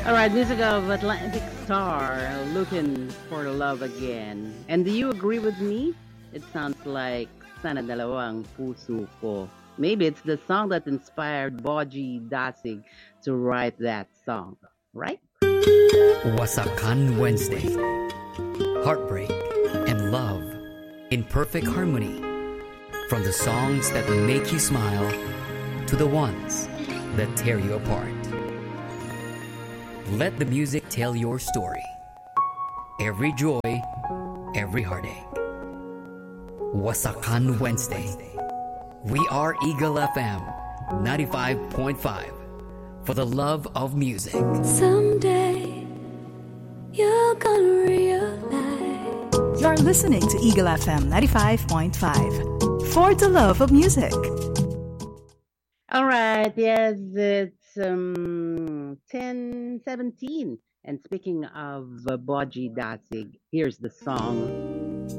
All right, music of Atlantic Star, Looking for Love Again. And do you agree with me? It sounds like Sana Dalawang Puso Ko. Maybe it's the song that inspired Boji Dasig to write that song, right? Wasakan Wednesday. Heartbreak and love in perfect harmony. From the songs that make you smile to the ones that tear you apart. Let the music tell your story. Every joy, every heartache. Wasakan Wednesday. We are Eagle FM 95.5 for the love of music. Someday you're gonna realize. You're listening to Eagle FM 95.5 for the love of music. All right, yes, it's 10:17. And speaking of Boji Dasig, here's the song